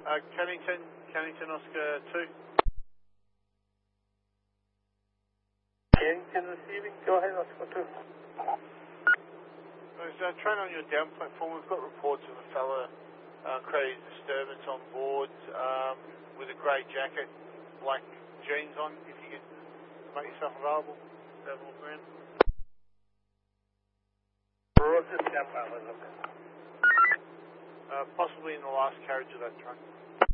Cannington Oscar 2. Cannington receiving, go ahead, Oscar 2. There's a train on your down platform. We've got reports of a fella creating disturbance on board with a grey jacket, black jeans on. If you could make yourself available, have a look around. Roger, down pilot, okay. Possibly in the last carriage of that train.